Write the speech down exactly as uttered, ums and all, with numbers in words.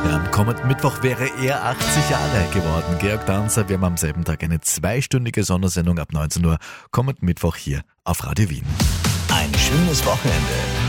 Ja, am kommenden Mittwoch wäre er achtzig Jahre geworden. Georg Danzer, wir haben am selben Tag eine zweistündige Sondersendung ab neunzehn Uhr. Kommenden Mittwoch hier auf Radio Wien. Ein schönes Wochenende.